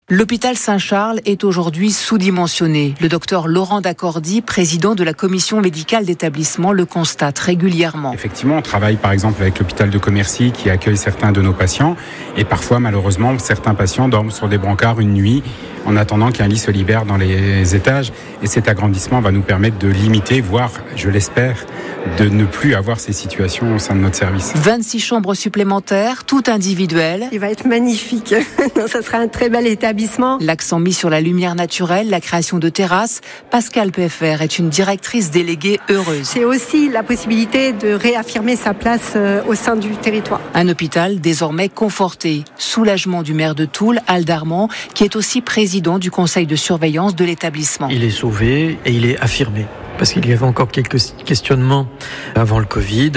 L'hôpital Saint-Charles est aujourd'hui sous-dimensionné. Le docteur Laurent Dacordi, président de la commission médicale d'établissement, le constate régulièrement. Effectivement, on travaille par exemple avec l'hôpital de Commercy qui accueille certains de nos patients et parfois malheureusement certains patients dorment sur des brancards une nuit en attendant qu'un lit se libère dans les étages, et cet agrandissement va nous permettre de limiter, voire, je l'espère, de ne plus avoir ces situations au sein de notre service. 26 chambres supplémentaires, toutes individuelles. Il va être magnifique. Ça sera un très bel établissement. L'accent mis sur la lumière naturelle, la création de terrasses. Pascale Peffer est une directrice déléguée heureuse. C'est aussi la possibilité de réaffirmer sa place au sein du territoire. Un hôpital désormais conforté. Soulagement du maire de Toul, Al Darman, qui est aussi président du conseil de surveillance de l'établissement. Il est sauvé et il est affirmé. Parce qu'il y avait encore quelques questionnements avant le Covid.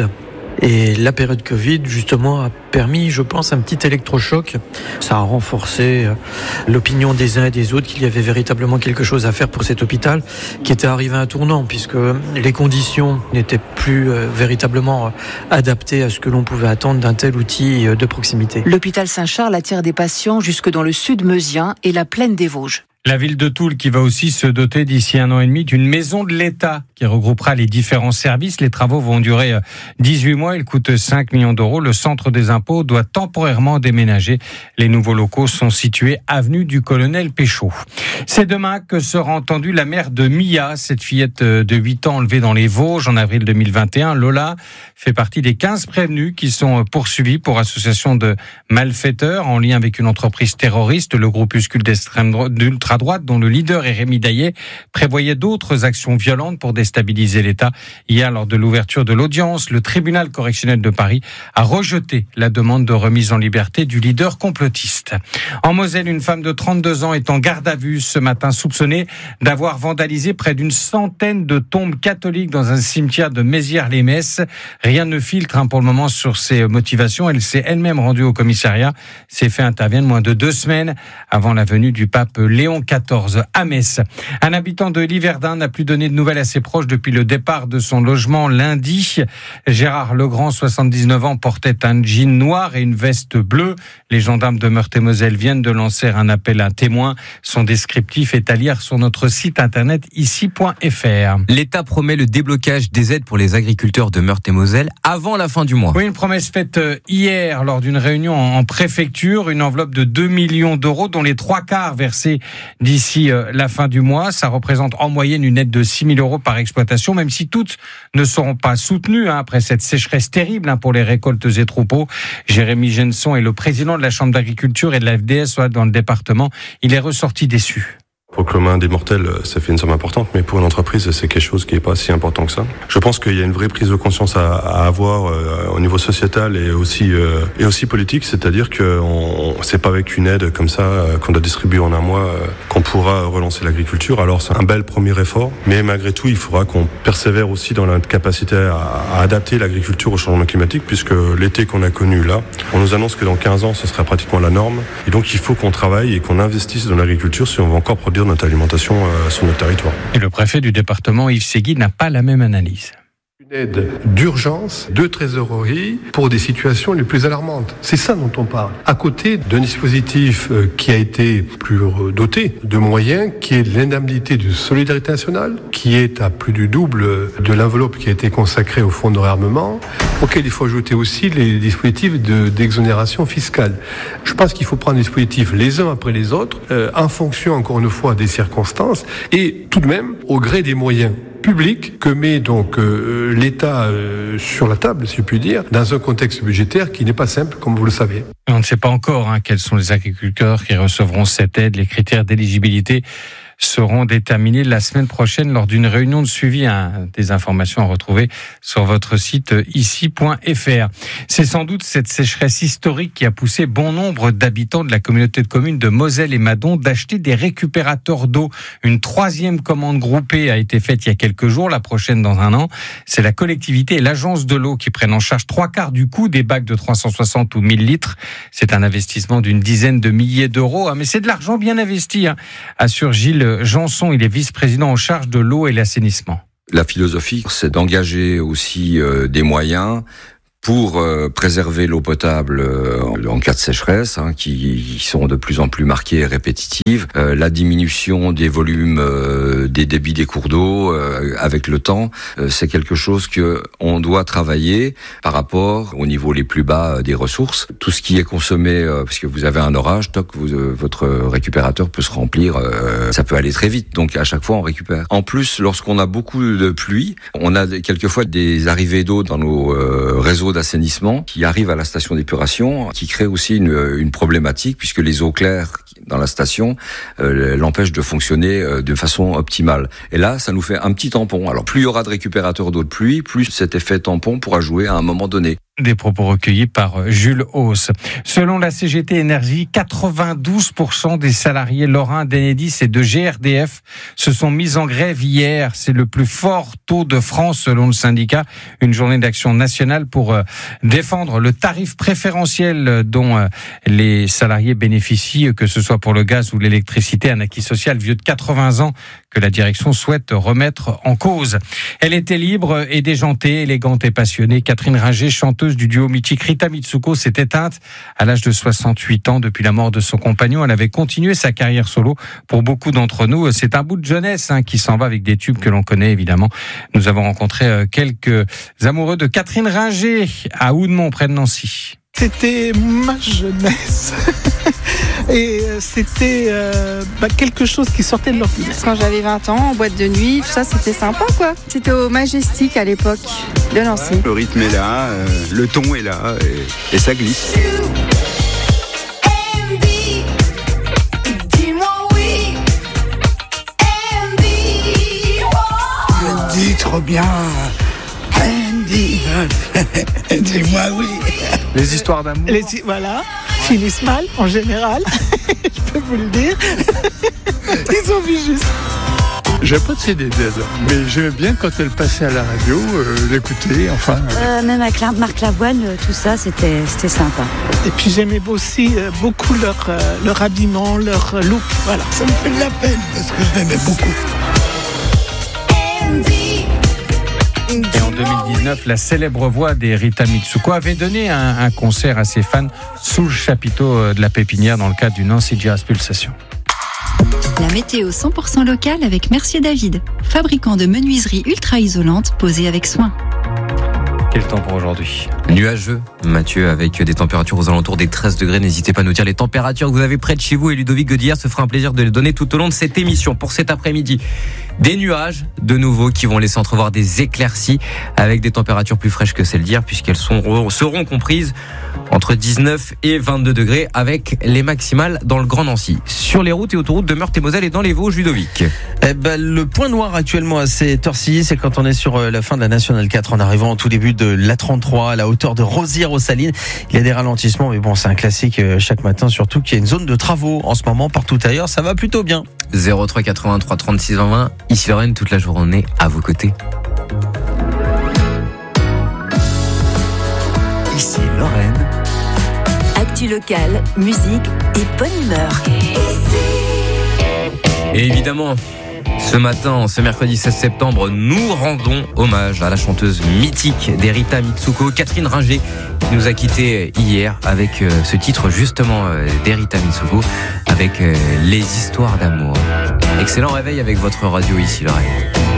Et la période Covid, justement, a permis, je pense, un petit électrochoc. Ça a renforcé l'opinion des uns et des autres qu'il y avait véritablement quelque chose à faire pour cet hôpital qui était arrivé à un tournant, puisque les conditions n'étaient plus véritablement adaptées à ce que l'on pouvait attendre d'un tel outil de proximité. L'hôpital Saint-Charles attire des patients jusque dans le sud meusien et la plaine des Vosges. La ville de Toul qui va aussi se doter d'ici 1 an et demi d'une maison de l'État qui regroupera les différents services. Les travaux vont durer 18 mois. Ils coûtent 5 millions d'euros. Le centre des impôts doit temporairement déménager. Les nouveaux locaux sont situés avenue du Colonel Péchaud. C'est demain que sera entendue la mère de Mia, cette fillette de 8 ans enlevée dans les Vosges en avril 2021. Lola fait partie des 15 prévenus qui sont poursuivis pour association de malfaiteurs en lien avec une entreprise terroriste, le groupuscule d'ultra droite dont le leader est Rémi Daillet prévoyait d'autres actions violentes pour déstabiliser l'État. Hier, lors de l'ouverture de l'audience, le tribunal correctionnel de Paris a rejeté la demande de remise en liberté du leader complotiste. En Moselle, une femme de 32 ans est en garde à vue ce matin, soupçonnée d'avoir vandalisé près d'une centaine de tombes catholiques dans un cimetière de Mézières-les-Messes. Rien ne filtre pour le moment sur ses motivations. Elle s'est elle-même rendue au commissariat. Ces faits interviennent moins de 2 semaines avant la venue du pape Léon XIV à Metz. Un habitant de Liverdun n'a plus donné de nouvelles à ses proches depuis le départ de son logement lundi. Gérard Legrand, 79 ans, portait un jean noir et une veste bleue. Les gendarmes de Meurthe-et-Moselle viennent de lancer un appel à témoins. Son descriptif est à lire sur notre site internet ici.fr. L'État promet le déblocage des aides pour les agriculteurs de Meurthe-et-Moselle avant la fin du mois. Oui, une promesse faite hier lors d'une réunion en préfecture. Une enveloppe de 2 millions d'euros dont les 3/4 versés d'ici la fin du mois. Ça représente en moyenne une aide de 6 000 euros par exploitation, même si toutes ne seront pas soutenues après cette sécheresse terrible pour les récoltes et troupeaux. Jérémy Genson est le président de la Chambre d'agriculture et de la FDS dans le département. Il est ressorti déçu. Pour le commun des mortels, ça fait une somme importante, mais pour une entreprise, c'est quelque chose qui n'est pas si important que ça. Je pense qu'il y a une vraie prise de conscience à avoir au niveau sociétal et aussi politique, c'est-à-dire que c'est pas avec une aide comme ça qu'on doit distribuer en un mois qu'on pourra relancer l'agriculture. Alors c'est un bel premier effort, mais malgré tout, il faudra qu'on persévère aussi dans la capacité à adapter l'agriculture au changement climatique, puisque l'été qu'on a connu là, on nous annonce que dans 15 ans, ce sera pratiquement la norme. Et donc il faut qu'on travaille et qu'on investisse dans l'agriculture si on veut encore produire notre alimentation sur notre territoire. Et le préfet du département, Yves Segui, n'a pas la même analyse. Une aide d'urgence, de trésorerie pour des situations les plus alarmantes. C'est ça dont on parle. À côté d'un dispositif qui a été plus doté de moyens, qui est l'indemnité de solidarité nationale, qui est à plus du double de l'enveloppe qui a été consacrée au fonds de réarmement, auquel il faut ajouter aussi les dispositifs d'exonération fiscale. Je pense qu'il faut prendre les dispositifs les uns après les autres, en fonction, encore une fois, des circonstances, et tout de même au gré des moyens public que met donc l'État sur la table, si je puis dire, dans un contexte budgétaire qui n'est pas simple, comme vous le savez. On ne sait pas encore quels sont les agriculteurs qui recevront cette aide. Les critères d'éligibilité seront déterminés la semaine prochaine lors d'une réunion de suivi. Des informations à retrouver sur votre site ici.fr. C'est sans doute cette sécheresse historique qui a poussé bon nombre d'habitants de la communauté de communes de Moselle et Madon d'acheter des récupérateurs d'eau. Une 3e commande groupée a été faite il y a quelques jours, la prochaine dans 1 an. C'est la collectivité et l'agence de l'eau qui prennent en charge 3/4 du coût des bacs de 360 ou 1000 litres. C'est un investissement d'une dizaine de milliers d'euros, mais c'est de l'argent bien investi, assure Gilles Janson. Il est vice-président en charge de l'eau et l'assainissement. La philosophie, c'est d'engager aussi des moyens pour préserver l'eau potable en cas de sécheresse, qui sont de plus en plus marquées et répétitives, la diminution des volumes des débits des cours d'eau avec le temps, c'est quelque chose que on doit travailler par rapport au niveau les plus bas des ressources. Tout ce qui est consommé, parce que vous avez un orage, votre récupérateur peut se remplir, ça peut aller très vite. Donc à chaque fois on récupère. En plus, lorsqu'on a beaucoup de pluie, on a quelquefois des arrivées d'eau dans nos réseaux d'assainissement qui arrivent à la station d'épuration, qui crée aussi une problématique puisque les eaux claires dans la station l'empêchent de fonctionner de façon optimale. Et là, ça nous fait un petit tampon. Alors plus il y aura de récupérateurs d'eau de pluie, plus cet effet tampon pourra jouer à un moment donné. Des propos recueillis par Jules Hauss. Selon la CGT Énergie, 92% des salariés lorrains d'Enedis et de GRDF se sont mis en grève hier. C'est le plus fort taux de France selon le syndicat. Une journée d'action nationale pour défendre le tarif préférentiel dont les salariés bénéficient, que ce soit pour le gaz ou l'électricité, un acquis social vieux de 80 ans que la direction souhaite remettre en cause. Elle était libre et déjantée, élégante et passionnée. Catherine Ringer, chanteuse du duo mythique Rita Mitsuko, s'est éteinte à l'âge de 68 ans depuis la mort de son compagnon. Elle avait continué sa carrière solo. Pour beaucoup d'entre nous, c'est un bout de jeunesse qui s'en va avec des tubes que l'on connaît évidemment. Nous avons rencontré quelques amoureux de Catherine Ringer à Oudemont, près de Nancy. C'était ma jeunesse. Et c'était quelque chose qui sortait de l'ordinaire. Quand j'avais 20 ans, en boîte de nuit, tout ça, c'était sympa, quoi. C'était au Majestic à l'époque de Nancy. Le rythme est là, le ton est là, et ça glisse. Andy, trop bien. Andy, dis-moi oui. Les histoires d'amour. Voilà, finissent mal en général, je peux vous le dire. Ils ont vu juste. J'ai pas de CD d'elle, mais j'aimais bien quand elle passait à la radio, l'écouter, enfin. Même avec Marc Lavoine, tout ça, c'était sympa. Et puis j'aimais aussi beaucoup leur habillement, leur look, voilà. Ça me fait de la peine parce que je l'aimais beaucoup. Et en 2019, la célèbre voix des Rita Mitsuko avait donné un concert à ses fans sous le chapiteau de la Pépinière dans le cadre du Nancy Jazz Pulsation. La météo 100% locale avec Mercier David, fabricant de menuiseries ultra isolantes posées avec soin. Quel temps pour aujourd'hui ? Nuageux, Mathieu, avec des températures aux alentours des 13 degrés. N'hésitez pas à nous dire les températures que vous avez près de chez vous. Et Ludovic Godillard se fera un plaisir de les donner tout au long de cette émission. Pour cet après-midi, des nuages de nouveau qui vont laisser entrevoir des éclaircies avec des températures plus fraîches que celles d'hier, puisqu'elles seront comprises entre 19 et 22 degrés avec les maximales dans le Grand Nancy. Sur les routes et autoroutes de Meurthe-et-Moselle et dans les Vosges, Ludovic. Le point noir actuellement à cette heure-ci, c'est quand on est sur la fin de la Nationale 4 en arrivant au tout début de la 33 à la hauteur de Rosières-aux-Salines. Il y a des ralentissements, mais bon, c'est un classique chaque matin, surtout qu'il y a une zone de travaux en ce moment partout ailleurs. Ça va plutôt bien. 03 83 36 20. Ici Lorraine, toute la journée à vos côtés. Ici Lorraine. Actu locale, musique et bonne humeur. Et évidemment, ce matin, ce mercredi 16 septembre, nous rendons hommage à la chanteuse mythique des Rita Mitsuko, Catherine Ringer, qui nous a quittés hier avec ce titre justement des Rita Mitsuko, avec les histoires d'amour. Excellent réveil avec votre radio ici Lorraine.